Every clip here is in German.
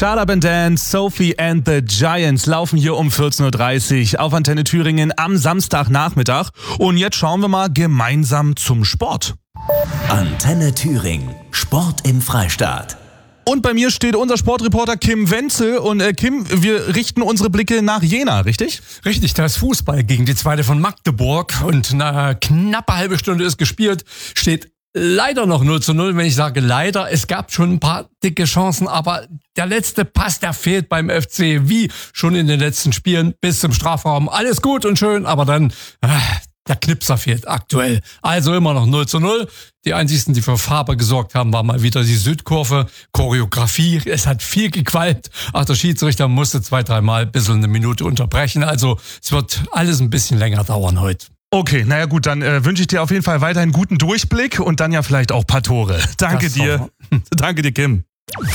Shut Up and Dance, Sophie and the Giants laufen hier um 14.30 Uhr auf Antenne Thüringen am Samstagnachmittag. Und jetzt schauen wir mal gemeinsam zum Sport. Antenne Thüringen, Sport im Freistaat. Und bei mir steht unser Sportreporter Kim Wenzel. Und Kim, wir richten unsere Blicke nach Jena, richtig? Richtig, da ist Fußball gegen die zweite von Magdeburg. Und eine knappe halbe Stunde ist gespielt, steht leider noch 0:0. Wenn ich sage leider, es gab schon ein paar dicke Chancen, aber der letzte Pass, der fehlt beim FC, wie schon in den letzten Spielen bis zum Strafraum. Alles gut und schön, aber dann der Knipser fehlt aktuell. Also immer noch 0:0. Die einzigsten, die für Farbe gesorgt haben, war mal wieder die Südkurve. Choreografie, es hat viel gequalmt. Ach, der Schiedsrichter musste 2-3 Mal ein bisschen eine Minute unterbrechen. Also es wird alles ein bisschen länger dauern heute. Okay, naja gut, dann wünsche ich dir auf jeden Fall weiterhin guten Durchblick und dann ja vielleicht auch ein paar Tore. Danke dir. Danke dir, Kim.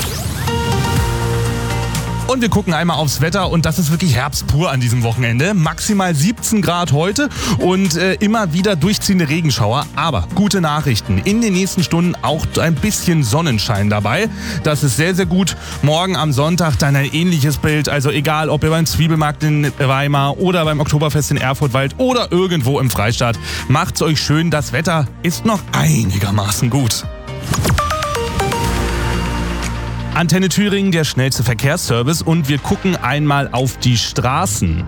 Und wir gucken einmal aufs Wetter und das ist wirklich Herbst pur an diesem Wochenende. Maximal 17 Grad heute und immer wieder durchziehende Regenschauer. Aber gute Nachrichten. In den nächsten Stunden auch ein bisschen Sonnenschein dabei. Das ist sehr, sehr gut. Morgen am Sonntag dann ein ähnliches Bild. Also egal, ob ihr beim Zwiebelmarkt in Weimar oder beim Oktoberfest in Erfurtwald oder irgendwo im Freistaat. Macht's euch schön. Das Wetter ist noch einigermaßen gut. Antenne Thüringen, der schnellste Verkehrsservice und wir gucken einmal auf die Straßen.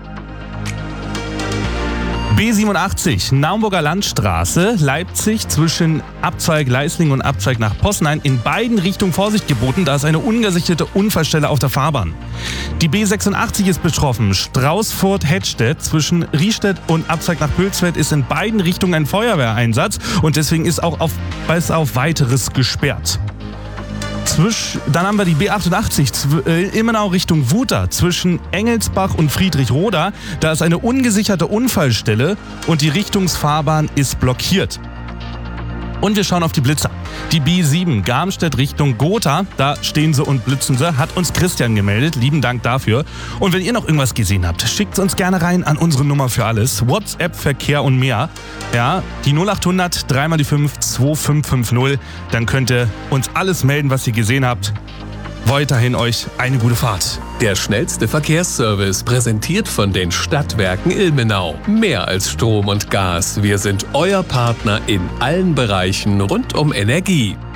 B87, Naumburger Landstraße, Leipzig zwischen Abzweig Leisling und Abzweig nach Possenheim. In beiden Richtungen Vorsicht geboten, da ist eine ungesicherte Unfallstelle auf der Fahrbahn. Die B86 ist betroffen. Straußfurt-Hettstedt zwischen Riestedt und Abzweig nach Pülsfeld ist in beiden Richtungen ein Feuerwehreinsatz und deswegen ist auch bis auf Weiteres gesperrt. Dann haben wir die B88 Immenau Richtung Wuter zwischen Engelsbach und Friedrichroda. Da ist eine ungesicherte Unfallstelle und die Richtungsfahrbahn ist blockiert. Und wir schauen auf die Blitzer. Die B7 Garmstedt Richtung Gotha, da stehen sie und blitzen sie, hat uns Christian gemeldet. Lieben Dank dafür. Und wenn ihr noch irgendwas gesehen habt, schickt es uns gerne rein an unsere Nummer für alles. WhatsApp, Verkehr und mehr. Ja, die 0800 3 die 5 2550. Dann könnt ihr uns alles melden, was ihr gesehen habt. Weiterhin euch eine gute Fahrt. Der schnellste Verkehrsservice, präsentiert von den Stadtwerken Ilmenau. Mehr als Strom und Gas, wir sind euer Partner in allen Bereichen rund um Energie.